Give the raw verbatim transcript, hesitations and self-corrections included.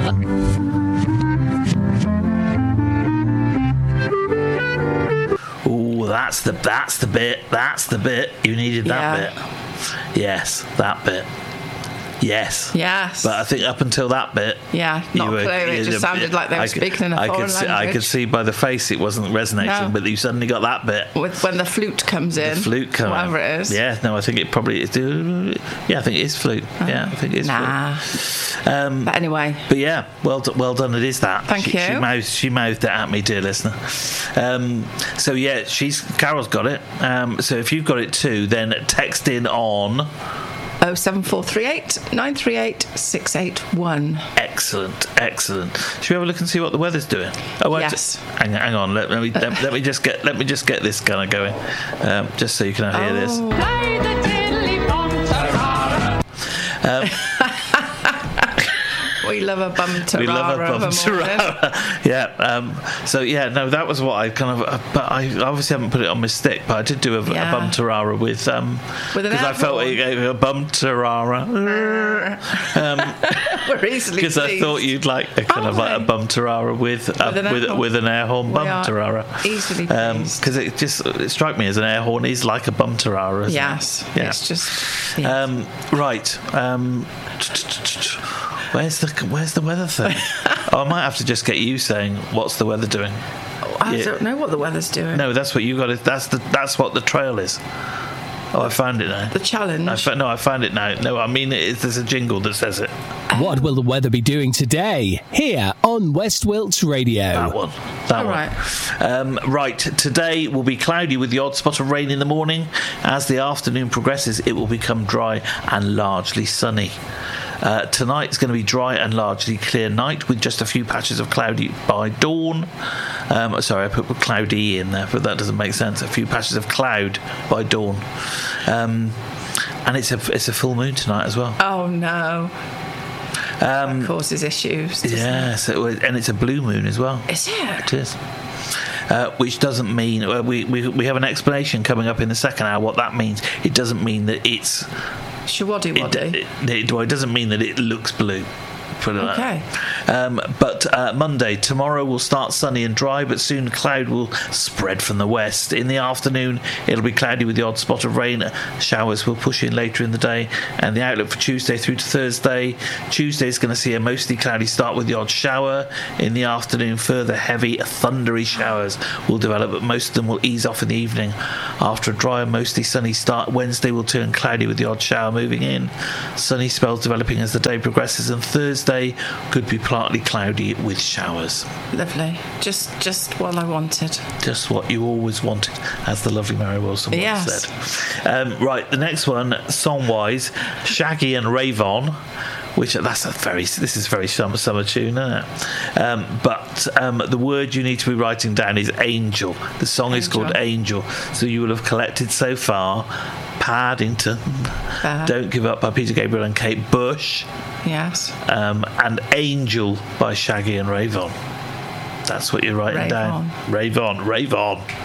Ooh, that's the that's the bit. That's the bit. You needed that Yeah. bit. Yes, that bit. Yes. Yes. But I think up until that bit, Yeah, you not were- clear. It you- just sounded like they were I could- speaking in a I foreign could see, I language. could see by the face it wasn't resonating, No. but you suddenly got that bit. With when the flute comes in, The flute coming. whatever it is. Yeah, no, I think it probably is. Yeah, I think it is flute. Yeah, I think it is Nah. flute. Um, But anyway, but yeah, well, d- well done. It is that. Thank she, you. She mouthed, she mouthed it at me, dear listener. Um, so yeah, she's Carol's got it. Um, so if you've got it too, then text in on. oh seven four three eight nine three eight six eight one. Excellent, excellent. Should we have a look and see what the weather's doing? Oh, wait, Yes. hang, hang on. Let, let me let, let me just get let me just get this kind of going, um, just so you can hear this. Um, We love a bum tarara. we love a of bum a morning. tarara. Yeah. Um, so yeah, no, that was what I kind of. Uh, but I obviously haven't put it on my stick. But I did do a, Yeah. a bum tarara with um With an because I felt air it gave a bum tarara. We're easily Because I pleased. thought you'd like a kind of Aren't like a we? bum tarara with uh, With an air with, horn. with an air horn We bum are tarara. easily Um pleased. Because it just it struck me as an air horn is like a bum tarara. Isn't Yes, it? Yeah. it's just. Yes. Um, right. Um, where's the where's the weather thing? Oh, I might have to just get you saying what's the weather doing. I yeah. don't know what the weather's doing. No, that's what you got. To, that's the that's what the trail is. Oh, I found it now. The challenge. I fa- no, I found it now. No, I mean it is, there's a jingle that says it. What will the weather be doing today? Here on West Wilts Radio. That one. That All one. right. Um, right. Today will be cloudy with the odd spot of rain in the morning. As the afternoon progresses, it will become dry and largely sunny. Uh, tonight is going to be dry and largely clear night with just a few patches of cloudy by dawn. Um, sorry, I put cloudy in there, but that doesn't make sense. A few patches of cloud by dawn. Um, and it's a it's a full moon tonight as well. Oh no. Um, that causes issues. doesn't Yes, it was, and it's a blue moon as well. it? Is it? It is. Uh, which doesn't mean uh, we, we we have an explanation coming up in the second hour what that means. It doesn't mean that it's Shawaddy it, waddy. it, it, well, it doesn't mean that it looks blue. Put it like Okay. that. Um, but uh, Monday, tomorrow will start sunny and dry, but soon cloud will spread from the west. In the afternoon, it'll be cloudy with the odd spot of rain. Showers will push in later in the day. And the outlook for Tuesday through to Thursday. Tuesday is going to see a mostly cloudy start with the odd shower. In the afternoon, further heavy, thundery showers will develop, but most of them will ease off in the evening. After a dry and mostly sunny start, Wednesday will turn cloudy with the odd shower moving in. Sunny spells developing as the day progresses, and Thursday could be partly cloudy with showers. Lovely. Just just what I wanted. Just what you always wanted, as the lovely Mary Wilson once Yes. said. Um, right, the next one, song-wise, Shaggy and Rayvon, which that's a very this is a very summer summer tune, isn't it? Um, but um, the word you need to be writing down is angel. The song is Angel. called Angel. So you will have collected so far Paddington, Uh, Don't Give Up by Peter Gabriel and Kate Bush, Yes. um, and Angel by Shaggy and Rayvon. That's what you're writing down. Rayvon, Rayvon.